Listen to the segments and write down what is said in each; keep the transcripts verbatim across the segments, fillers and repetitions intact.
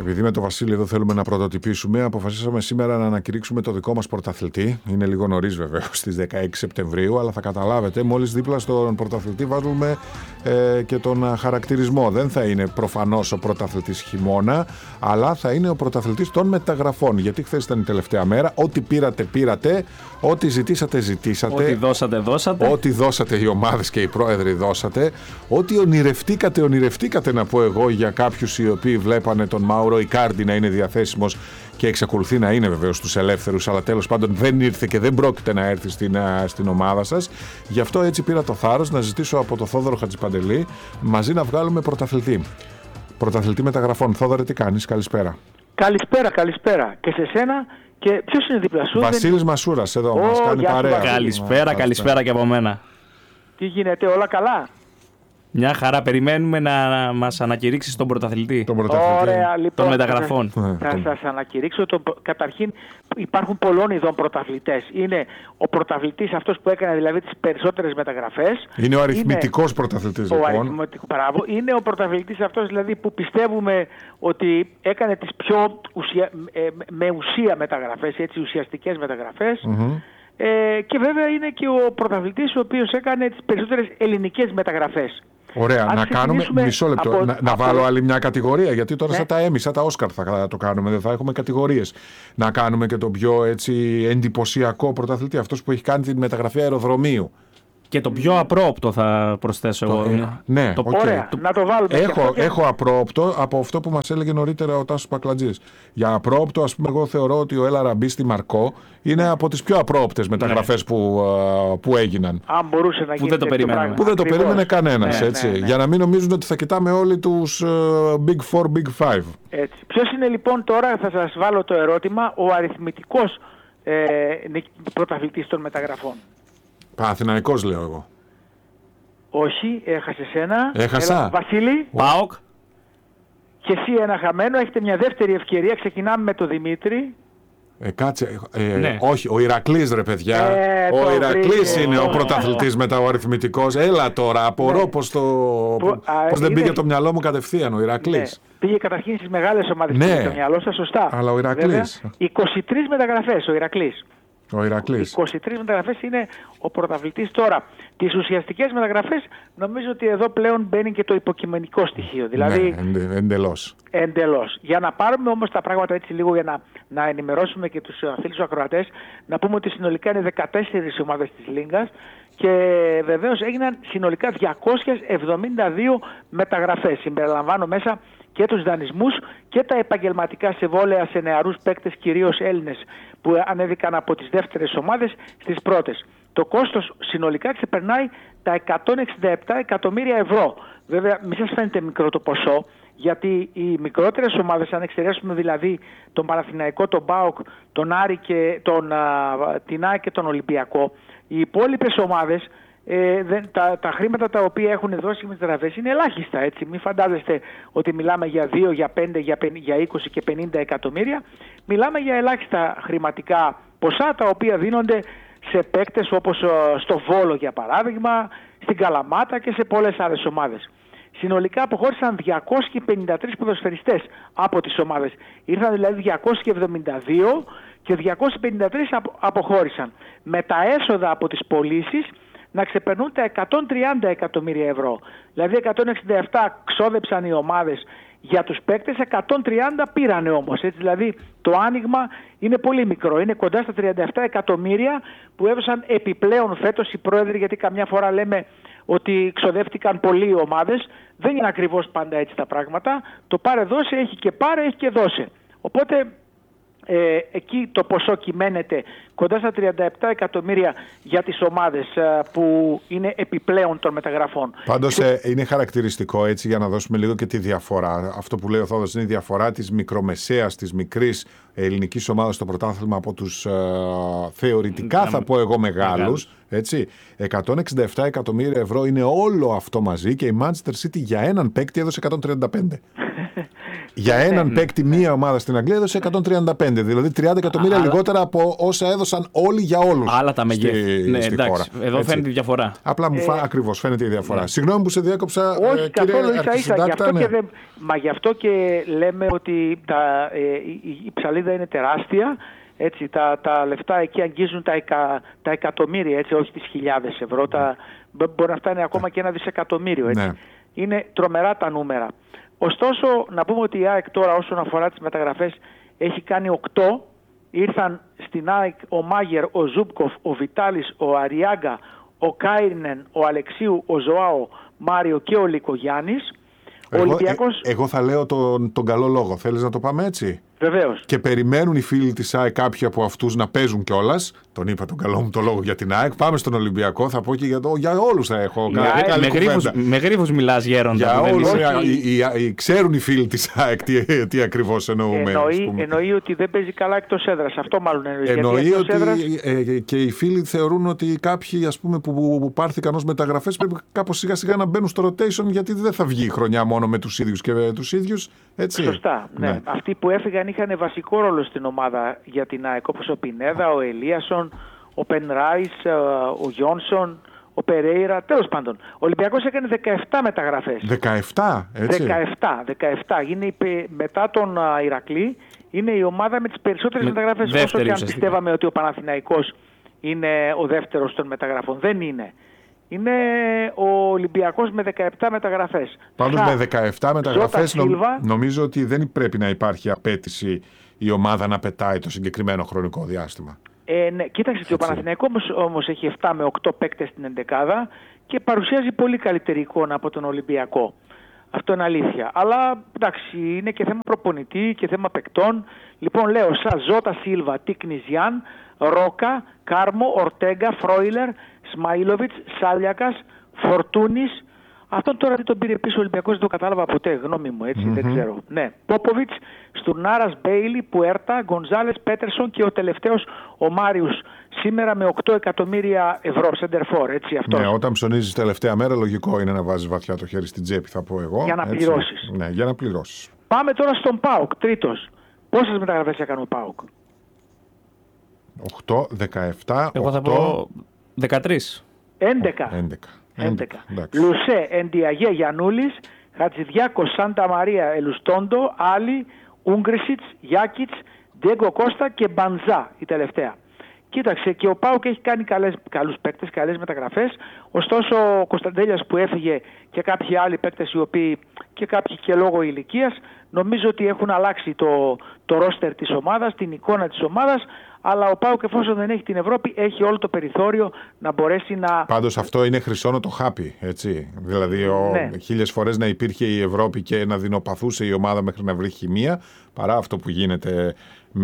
Επειδή με τον Βασίλη εδώ θέλουμε να πρωτοτυπήσουμε, αποφασίσαμε σήμερα να ανακηρύξουμε το δικό μας πρωταθλητή. Είναι λίγο νωρίς βεβαίως, στις δεκαέξι Σεπτεμβρίου, αλλά θα καταλάβετε, μόλις δίπλα στον πρωταθλητή βάζουμε ε, και τον χαρακτηρισμό. Δεν θα είναι προφανώς ο πρωταθλητής χειμώνα, αλλά θα είναι ο πρωταθλητής των μεταγραφών. Γιατί χθες ήταν η τελευταία μέρα. Ό,τι πήρατε, πήρατε. Ό,τι ζητήσατε, ζητήσατε. Ό,τι δώσατε, δώσατε. Ό,τι δώσατε οι ομάδες και οι πρόεδροι δώσατε. Ό,τι ονειρευτήκατε, ονειρευτήκατε να πω εγώ για κάποιους οι οποίοι βλέπανε τον Μάουρο Ικάρντι να είναι διαθέσιμος και εξακολουθεί να είναι βεβαίως στους ελεύθερους, αλλά τέλος πάντων δεν ήρθε και δεν πρόκειται να έρθει στην, στην ομάδα σας. Γι' αυτό έτσι πήρα το θάρρος να ζητήσω από τον Θόδωρο Χατζηπαντελή μαζί να βγάλουμε πρωταθλητή. Πρωταθλητή μεταγραφών. Θόδωρε, τι κάνεις? Καλησπέρα. Καλησπέρα, καλησπέρα. Και σε σένα. Και ποιος είναι δίπλα σου? Βασίλης δεν... Μασούρας εδώ, oh, μας κάνει παρέα. Καλησπέρα, καλησπέρα, καλησπέρα και από μένα. Τι γίνεται, όλα καλά? Μια χαρά, περιμένουμε να μας ανακηρύξεις τον πρωταθλητή. Τον πρωταθλητή. Ωραία, λοιπόν, των μεταγραφών. Θα, θα σας ανακηρύξω. Το, καταρχήν υπάρχουν πολλών ειδών πρωταθλητές. Είναι ο πρωταθλητής αυτός που έκανε δηλαδή τις περισσότερες μεταγραφές. Είναι ο αριθμητικός είναι πρωταθλητής ο λοιπόν. Αριθμητικό, παράβο. Είναι ο πρωταθλητής αυτός δηλαδή που πιστεύουμε ότι έκανε τις πιο ουσια, ε, με ουσία μεταγραφές, έτσι, ουσιαστικές μεταγραφές. Mm-hmm. Ε, και βέβαια είναι και ο πρωταθλητής ο οποίος έκανε τις περισσότερες ελληνικές μεταγραφές. Ωραία, Ας να κάνουμε μισό λεπτό, από, να, από, να βάλω άλλη μια κατηγορία, γιατί τώρα ναι. σαν τα Έμι, σαν τα Όσκαρ θα το κάνουμε, δεν θα έχουμε κατηγορίες. Να κάνουμε και τον πιο έτσι εντυπωσιακό πρωταθλητή, αυτός που έχει κάνει τη μεταγραφή αεροδρομίου. Και το πιο απρόοπτο θα προσθέσω εγώ. Ε, ναι, το, okay. Ωραία, το, να το βάλουμε. Έχω, και... έχω απρόοπτο από αυτό που μας έλεγε νωρίτερα ο Τάσος Πακλατζής. Για απρόοπτο, ας πούμε, εγώ θεωρώ ότι ο Έλα Ραμπή στη Μαρκό είναι από τις πιο απρόοπτες μεταγραφές ναι. που, uh, που έγιναν. Αν μπορούσε να γίνει. Που δεν το περίμενε. Που δεν το περίμενε κανένας, ναι, έτσι. Ναι, ναι. Για να μην νομίζουν ότι θα κοιτάμε όλοι τους uh, Big Four, Big Five. Έτσι. Ποιος είναι λοιπόν τώρα, θα σας βάλω το ερώτημα, ο αριθμητικός ε, πρωταθλητής των μεταγραφών? Παναθηναϊκός λέω εγώ. Όχι, έχασες ένα. Έχασα. Έλα, Βασίλη. ΠΑΟΚ. Και εσύ ένα χαμένο. Έχετε μια δεύτερη ευκαιρία. Ξεκινάμε με τον Δημήτρη. Ε, κάτσε. Ε, ναι. Όχι, ο Ηρακλής ρε παιδιά. Ε, ο Ηρακλής είναι ε, ο πρωταθλητής μετά ο αριθμητικός. Έλα τώρα, απορώ ναι. πως, το... Που, πως δεν είναι... πήγε το μυαλό μου κατευθείαν ο Ηρακλής. Ναι. Πήγε καταρχήν στις μεγάλες ομάδες ναι. το μυαλό σας, σωστά. Αλλά ο Ηρακλής. είκοσι τρεις μεταγραφές ο Ηρακλής. Ο Ηρακλής. είκοσι τρεις μεταγραφές είναι ο πρωταθλητής. Τώρα, τις ουσιαστικές μεταγραφές νομίζω ότι εδώ πλέον μπαίνει και το υποκειμενικό στοιχείο. Δηλαδή, ναι, εντελώς. Εντελώς. Για να πάρουμε όμως τα πράγματα έτσι λίγο για να, να ενημερώσουμε και τους φίλους ακροατές, να πούμε ότι συνολικά είναι δεκατέσσερις ομάδες της Λίγκας και βεβαίως έγιναν συνολικά διακόσιες εβδομήντα δύο μεταγραφές. Συμπεριλαμβάνω μέσα και τους δανεισμούς και τα επαγγελματικά συμβόλαια σε νεαρούς παίκτες, κυρίως Έλληνες, που ανέβηκαν από τις δεύτερες ομάδες στις πρώτες. Το κόστος συνολικά ξεπερνάει τα εκατόν εξήντα επτά εκατομμύρια ευρώ. Βέβαια, μη σας φαίνεται μικρό το ποσό, γιατί οι μικρότερες ομάδες, αν εξαιρέσουμε δηλαδή τον Παναθηναϊκό, τον ΠΑΟΚ, τον Άρη και τον, α, την ΑΕΚ και τον Ολυμπιακό, οι υπόλοιπες ομάδες, Ε, δεν, τα, τα χρήματα τα οποία έχουν δώσει οι μεταγραφές είναι ελάχιστα, έτσι. Μην φαντάζεστε ότι μιλάμε για δύο, για πέντε, για, για είκοσι και πενήντα εκατομμύρια. Μιλάμε για ελάχιστα χρηματικά ποσά τα οποία δίνονται σε παίκτες όπως στο Βόλο για παράδειγμα, στην Καλαμάτα και σε πολλές άλλες ομάδες. Συνολικά αποχώρησαν διακόσιοι πενήντα τρεις ποδοσφαιριστές από τις ομάδες. Ήρθαν δηλαδή διακόσιοι εβδομήντα δύο και διακόσιοι πενήντα τρεις αποχώρησαν. Με τα έσοδα από τις πωλήσεις να ξεπερνούν τα εκατόν τριάντα εκατομμύρια ευρώ. Δηλαδή εκατόν εξήντα επτά ξόδεψαν οι ομάδες για τους παίκτες, εκατόν τριάντα πήρανε όμως. Έτσι, δηλαδή το άνοιγμα είναι πολύ μικρό. Είναι κοντά στα τριάντα επτά εκατομμύρια που έδωσαν επιπλέον φέτος οι πρόεδροι, γιατί καμιά φορά λέμε ότι ξοδεύτηκαν πολλοί οι ομάδες. Δεν είναι ακριβώς πάντα έτσι τα πράγματα. Το πάρε δώσε, έχει και πάρε, έχει και δώσε. Οπότε Ε, εκεί το ποσό κυμαίνεται κοντά στα τριάντα επτά εκατομμύρια για τις ομάδες ε, που είναι επιπλέον των μεταγραφών. Πάντως ε, είναι χαρακτηριστικό, έτσι, για να δώσουμε λίγο και τη διαφορά. Αυτό που λέει ο Θόδωρος είναι η διαφορά της μικρομεσαίας, της μικρής ελληνικής ομάδας στο πρωτάθλημα από τους ε, θεωρητικά θα πω εγώ μεγάλους. Έτσι, εκατόν εξήντα επτά εκατομμύρια ευρώ είναι όλο αυτό μαζί και η Manchester City για έναν παίκτη έδωσε εκατόν τριάντα πέντε. Για έναν ναι, παίκτη ναι. μία ομάδα στην Αγγλία έδωσε εκατόν τριάντα πέντε, δηλαδή τριάντα εκατομμύρια Άλλα... λιγότερα από όσα έδωσαν όλοι για όλους. Άλλα τα μεγέθη. Στη, Ναι, στη εντάξει, χώρα. εδώ Έτσι. φαίνεται η διαφορά. Απλά μου φα... Ε, ακριβώς φαίνεται η διαφορά. Ναι. Συγγνώμη που σε διέκοψα. Όχι, ε, κύριε καθόλου ίσα ίσα. Γι' Αρχισυντάκτα, αυτό, ναι. και δεν, μα γι' αυτό και λέμε ότι τα, ε, η, η ψαλίδα είναι τεράστια. Έτσι, τα, τα λεφτά εκεί αγγίζουν τα, εκα, τα εκατομμύρια, έτσι, όχι τις χιλιάδες ευρώ. Τα, μπορεί να φτάνει ακόμα και ένα δισεκατομμύριο. Έτσι. Ναι. Είναι τρομερά τα νούμερα. Ωστόσο, να πούμε ότι η ΑΕΚ τώρα όσον αφορά τις μεταγραφές έχει κάνει οκτώ. Ήρθαν στην ΑΕΚ ο Μάγερ, ο Ζούμπκοφ, ο Βιτάλης, ο Αριάγκα, ο Κάιρνεν, ο Αλεξίου, ο Ζωάο, Μάριο και ο Λικογιάννης. Ο Εγώ, Ολυμπιακός... ε, εγώ θα λέω τον, τον καλό λόγο. Θέλεις να το πάμε έτσι? Βεβαίως. Και περιμένουν οι φίλοι της ΑΕΚ κάποιοι από αυτούς να παίζουν κιόλας. Τον είπα τον καλό μου το λόγο για την ΑΕΚ. Πάμε στον Ολυμπιακό. Θα πω και για, το, για όλους θα έχω. Για καλή, ΑΕΚ, καλή Με γρίφους, κουβέντα. με γρίφους μιλάς, Γέροντα. Για που δεν όλους. είσαι. Όχι. Οι, οι, οι, ξέρουν οι φίλοι της ΑΕΚ τι, τι ακριβώς εννοούμε. Εννοεί, εννοεί ότι δεν παίζει καλά εκτός έδρας. Αυτό μάλλον εννοεί. Εννοεί Γιατί ότι έδρας... ε, και οι φίλοι θεωρούν ότι κάποιοι ας πούμε, που, που, που πάρθηκαν ως μεταγραφές πρέπει κάπως σιγά σιγά να μπαίνουν στο rotation, γιατί δεν θα βγει η χρονιά μόνο με τους ίδιους και με τους ίδιους. Έτσι. Σωστά. Ναι. Ναι. Αυτοί που έφυγαν είχαν βασικό ρόλο στην ομάδα για την ΑΕΚ, όπως ο Πινέδα, ο Ελίασον, ο Πεν Ράις, ο Γιόνσον, ο Περέιρα. Τέλος πάντων, ο Ολυμπιακός έκανε δεκαεπτά μεταγραφές. δεκαεπτά, έτσι. δεκαεπτά, δεκαεπτά. Είναι η, μετά τον α, Ηρακλή, είναι η ομάδα με τις περισσότερες Με μεταγραφές. Όσο δεύτερη και αν ουσιαστικά. πιστεύαμε ότι ο Παναθηναϊκός είναι ο δεύτερος των μεταγραφών. Δεν είναι. Είναι ο Ολυμπιακός με δεκαεπτά μεταγραφές. Πάντως Χα, με δεκαεπτά μεταγραφές Ζώτα νομ, Σίλβα. νομίζω ότι δεν πρέπει να υπάρχει απέτηση η ομάδα να πετάει το συγκεκριμένο χρονικό διάστημα. Ε, ναι, κοίταξε και ο Παναθηναϊκός όμως, όμως έχει επτά με οκτώ παίκτες στην εντεκάδα και παρουσιάζει πολύ καλύτερη εικόνα από τον Ολυμπιακό. Αυτό είναι αλήθεια. Αλλά εντάξει, είναι και θέμα προπονητή και θέμα παικτών. Λοιπόν, λέω Σα, Ζώτα Σίλβα, Τίκνης Γιάν, Ρόκα, Κάρμο, Ορτέγκα, Φρόιλερ, Σμαΐλοβιτς, Σάλιακας, Φορτούνης. Αυτόν τώρα δεν τον πήρε πίσω ο Ολυμπιακός, δεν το κατάλαβα ποτέ, γνώμη μου, έτσι, Mm-hmm. δεν ξέρω. Ναι, Πόποβιτς, Στουρνάρας, Μπέιλι, Πουέρτα, Γκονζάλες, Πέτερσον και ο τελευταίος ο Μάριους. Σήμερα με οκτώ εκατομμύρια ευρώ, σεντερφόρ, έτσι αυτός. Ναι, όταν ψωνίζεις τελευταία μέρα, λογικό είναι να βάζεις βαθιά το χέρι στην τσέπη, θα πω εγώ. Για να έτσι. πληρώσεις. Ναι, για να πληρώσεις. Πάμε τώρα στον ΠΑΟΚ, τρίτος. Πόσες μεταγραφές έκανε ο ΠΑΟΚ? οκτώ, δεκαεπτά, Εγώ θα οκτώ, πω δεκατρία. έντεκα. έντεκα. έντεκα. Εντάξει. Λουσέ, Εντιαγέ, Γιαννούλης, Χατζηδιάκος, Σάντα Μαρία, Ελουστόντο, Άλλη, Ούγκρισιτς, Γιάκιτς, Ντιέγκο Κώστα και Μπανζά η τελευταία. Κοίταξε, και ο ΠΑΟΚ έχει κάνει καλές, καλούς παίκτες, καλές μεταγραφές. Ωστόσο, ο Κωνσταντέλιας που έφυγε και κάποιοι άλλοι παίκτες οι οποίοι και κάποιοι και λόγω ηλικίας, νομίζω ότι έχουν αλλάξει το, το ρόστερ της ομάδας, την εικόνα της ομάδας. Αλλά ο ΠΑΟΚ, εφόσον δεν έχει την Ευρώπη, έχει όλο το περιθώριο να μπορέσει να. Πάντως αυτό είναι χρυσόνο το χάπι, έτσι. Δηλαδή ο, Ναι. χίλιες φορές να υπήρχε η Ευρώπη και να δεινοπαθούσε η ομάδα μέχρι να βρει χημεία, παρά αυτό που γίνεται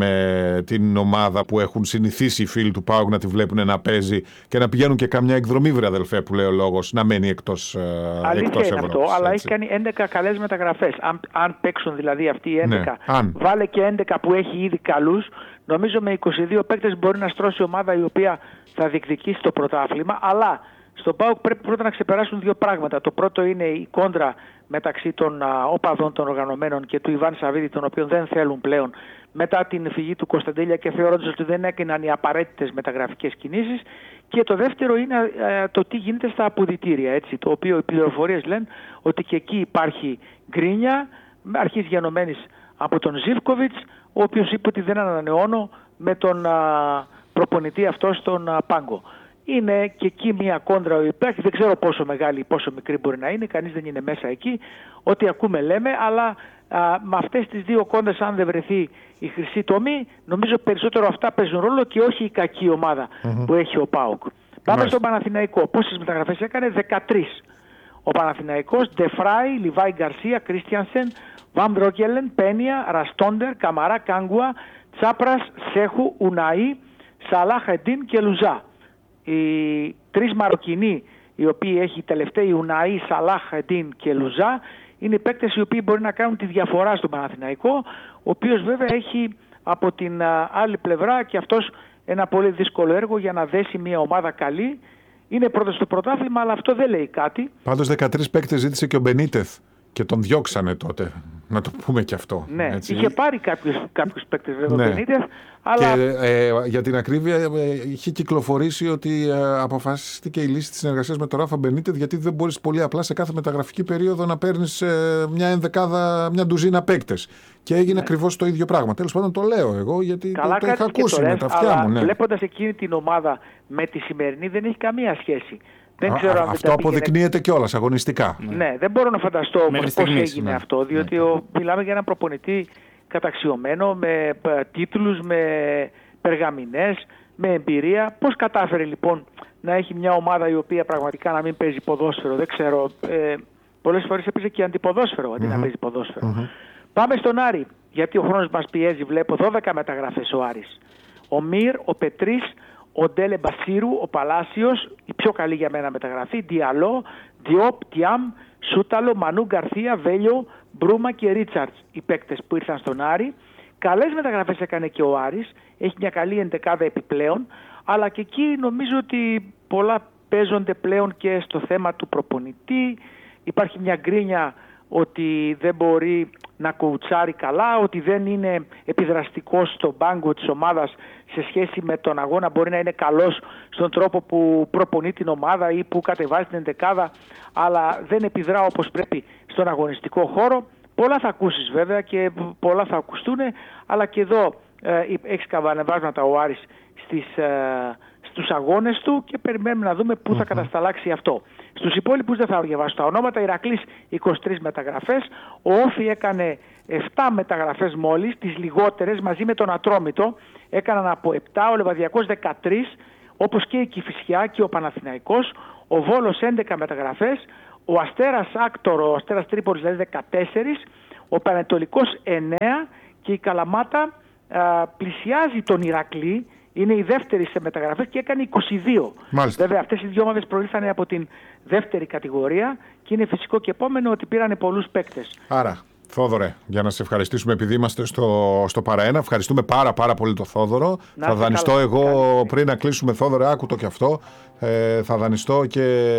με την ομάδα που έχουν συνηθίσει οι φίλοι του ΠΑΟΚ να τη βλέπουν να παίζει και να πηγαίνουν και καμιά εκδρομή, βρε αδελφέ, που λέει ο λόγος, να μένει εκτός, Αλήθεια εκτός είναι Ευρώπης. αυτό, αλλά έτσι. έχει κάνει έντεκα καλές μεταγραφές. Αν, αν παίξουν δηλαδή αυτοί οι έντεκα, Ναι, αν. βάλε και έντεκα που έχει ήδη καλούς, νομίζω με είκοσι δύο παίκτες μπορεί να στρώσει ομάδα η οποία θα διεκδικήσει το πρωτάθλημα. Αλλά στον ΠΑΟΚ πρέπει πρώτα να ξεπεράσουν δύο πράγματα. Το πρώτο είναι η κόντρα μεταξύ των α, οπαδών των οργανωμένων και του Ιβάν Σαββίδη, των οποίων δεν θέλουν πλέον μετά την φυγή του Κωνσταντέλια και θεωρώντας ότι δεν έκαναν οι απαραίτητες μεταγραφικές κινήσεις. Και το δεύτερο είναι ε, το τι γίνεται στα αποδυτήρια, έτσι, το οποίο οι πληροφορίες λένε ότι και εκεί υπάρχει γκρίνια, αρχής γενομένης από τον Ζίβκοβιτς, ο οποίος είπε ότι δεν ανανεώνω με τον α, προπονητή αυτό στον α, Πάγκο. Είναι και εκεί μια κόντρα που υπάρχει, δεν ξέρω πόσο μεγάλη ή πόσο μικρή μπορεί να είναι, κανείς δεν είναι μέσα εκεί, ό,τι ακούμε λέμε, αλλά α, με αυτές τις δύο κόντρες, αν δεν βρεθεί η χρυσή τομή, νομίζω περισσότερο αυτά παίζουν ρόλο και όχι η κακή ομάδα mm-hmm. που έχει ο ΠΑΟΚ. Πάμε Μάλιστα. στον Παναθηναϊκό. Πόσες μεταγραφές έκανε? δεκατρία. Ο Παναθηναϊκός, Ντεφράι, Λιβάη Γκαρσία, Κρίστιανσεν, Βαμ Ρόκελεν, Πένια, Ραστόντερ, Καμαρά, Κάγκουα, Τσάπρας, Σέχου, Ουναή, Σαλάχ Εντίν και Λουζά. Οι τρεις Μαροκινοί, οι οποίοι έχει τελευταίοι, Ουναή, Σαλάχ Εντίν και Λουζά, είναι οι παίκτες οι οποίοι μπορεί να κάνουν τη διαφορά στον Παναθηναϊκό, ο οποίος βέβαια έχει από την α, άλλη πλευρά και αυτός ένα πολύ δύσκολο έργο για να δέσει μια ομάδα καλή. Είναι πρώτος στο πρωτάθλημα, αλλά αυτό δεν λέει κάτι. Πάντως δεκατρείς παίκτες ζήτησε και ο Μπενίτεθ Και τον διώξανε τότε. Να το πούμε και αυτό. Ναι, έτσι. είχε πάρει κάποιους, κάποιους παίκτες βέβαια Ναι. ο Μπενίτεθ, αλλά... Και ε, για την ακρίβεια ε, είχε κυκλοφορήσει ότι ε, αποφασίστηκε η λύση της συνεργασίας με τον Ράφα Μπενίτεθ, γιατί δεν μπορείς πολύ απλά σε κάθε μεταγραφική περίοδο να παίρνεις ε, μια ενδεκάδα, μια ντουζίνα παίκτες. Και έγινε ναι. ακριβώς το ίδιο πράγμα. Τέλος πάντων το λέω εγώ, γιατί καλά, το, το είχα ακούσει με τα αυτιά αλλά μου. Ναι. Βλέποντας εκείνη την ομάδα με τη σημερινή δεν έχει καμία σχέση. Δεν ξέρω Α, αν αυτό δεν αποδεικνύεται πήγαινε... κιόλας αγωνιστικά. Ναι. ναι, δεν μπορώ να φανταστώ πώς έγινε ναι. αυτό, διότι ναι. ο, μιλάμε για έναν προπονητή καταξιωμένο, με τίτλους, με περγαμηνές, με εμπειρία. Πώς κατάφερε λοιπόν να έχει μια ομάδα η οποία πραγματικά να μην παίζει ποδόσφαιρο? Δεν ξέρω. Ε, πολλές φορές έπαιζε και αντιποδόσφαιρο αντί mm-hmm. να παίζει ποδόσφαιρο. Mm-hmm. Πάμε στον Άρη, γιατί ο χρόνος μας πιέζει. Βλέπω δώδεκα μεταγραφές ο Άρης. Ο Μυρ, ο Πετρίς, ο Ντέλε Μπασίρου, ο Παλάσιος, η πιο καλή για μένα μεταγραφή, Διαλό, Διόπ, Τιάμ, Σούταλο, Μανού Γκαρθία, Βέλιο, Μπρούμα και Ρίτσαρτς, οι παίκτες που ήρθαν στον Άρη. Καλές μεταγραφές έκανε και ο Άρης, έχει μια καλή εντεκάδα επιπλέον, αλλά και εκεί νομίζω ότι πολλά παίζονται πλέον και στο θέμα του προπονητή. Υπάρχει μια γκρίνια ότι δεν μπορεί να κοουτσάρει καλά, ότι δεν είναι επιδραστικός στον πάγκο της ομάδας σε σχέση με τον αγώνα, μπορεί να είναι καλός στον τρόπο που προπονεί την ομάδα ή που κατεβάζει την εντεκάδα, αλλά δεν επιδρά όπως πρέπει στον αγωνιστικό χώρο. Πολλά θα ακούσεις βέβαια και πολλά θα ακουστούν, αλλά και εδώ ε, έχει καβανεβάσματα ο Άρης στις, ε, στους αγώνες του και περιμένουμε να δούμε πού θα κατασταλάξει αυτό. Στους υπόλοιπους δεν θα διαβάσω τα ονόματα. Ηρακλής είκοσι τρεις μεταγραφές, ο Όφι έκανε επτά μεταγραφές μόλις, τις λιγότερες μαζί με τον Ατρόμητο έκαναν από επτά, ο Λεβαδιακός δεκατρείς, όπως και η Κηφισιά και ο Παναθηναϊκός, ο Βόλος έντεκα μεταγραφές, ο Αστέρας Άκτορο, ο Αστέρας Τρίπολης δηλαδή δεκατέσσερις, ο Πανετολικός εννέα και η Καλαμάτα α, πλησιάζει τον Ηρακλή, είναι η δεύτερη σε μεταγραφές και έκανε είκοσι δύο. Μάλιστα. Βέβαια αυτές οι δύο ομάδες προήλθαν από την δεύτερη κατηγορία και είναι φυσικό και επόμενο ότι πήρανε πολλούς παίκτες. Άρα, Θόδωρε, για να σε ευχαριστήσουμε επειδή είμαστε στο, στο παραένα, ευχαριστούμε πάρα πάρα πολύ τον Θόδωρο. Να θα δανειστώ καλά, εγώ καλά. Πριν να κλείσουμε, Θόδωρε, άκου το και αυτό, ε, θα δανειστώ και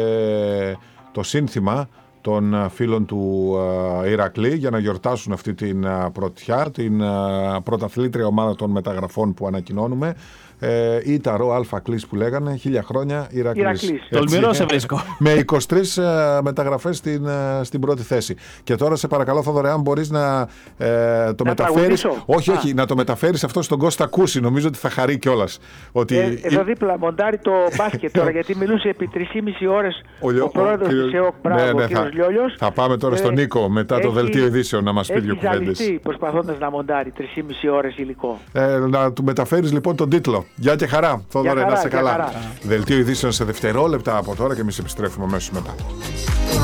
το σύνθημα των φίλων του uh, Ηρακλή για να γιορτάσουν αυτή την uh, πρωτιά, την uh, πρωταθλήτρια ομάδα των μεταγραφών που ανακοινώνουμε. Ε, Ήταρο Αλφα Κλής που λέγανε, χίλια χρόνια Ηρακλής. Τολμηρό σε βρίσκω. Με είκοσι τρεις uh, μεταγραφές στην, uh, στην πρώτη θέση. Και τώρα σε παρακαλώ, Θόδωρε, αν μπορείς να uh, το να μεταφέρεις. Όχι, όχι, Α. να το μεταφέρεις αυτό στον Κώστα Κούση. Νομίζω ότι θα χαρεί κιόλας. Ότι... Ε, εδώ δίπλα μοντάρει το μπάσκετ τώρα, γιατί μιλούσε επί τρεις και μισή ώρες ο, ο, ο πρόεδρος της ΕΟΚ, μπράβο, ναι, ναι, ο κ. Λιόλιος. Θα πάμε τώρα στον Νίκο μετά έχει, το δελτίο ειδήσεων να μας πει δύο κουβέντες. Έχει προσπαθώντας να μοντάρει τρεις και μισή ώρες υλικό. Ε, να του μεταφέρεις λοιπόν τον τίτλο. Γεια και χαρά, Θόδωρε, να είσαι καλά. Χαρά. Δελτίο ειδήσεων σε δευτερόλεπτα από τώρα και εμείς επιστρέφουμε αμέσως μετά.